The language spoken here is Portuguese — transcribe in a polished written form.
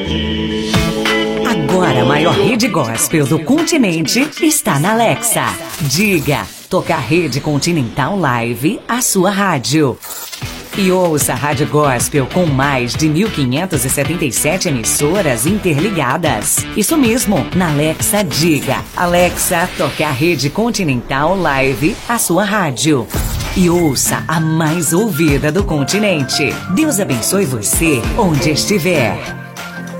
Agora a maior rede gospel do continente está na Alexa. Diga, tocar Rede Continental Live, a sua rádio. E ouça a Rádio Gospel com mais de 1.577 emissoras interligadas. Isso mesmo, na Alexa diga. Alexa, toque a Rede Continental Live, a sua rádio. E ouça a mais ouvida do continente. Deus abençoe você onde estiver.